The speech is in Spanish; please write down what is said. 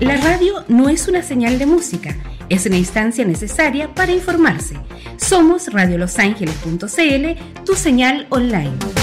La radio no es una señal de música, es una instancia necesaria para informarse. Somos radiolosangeles.cl, tu señal online.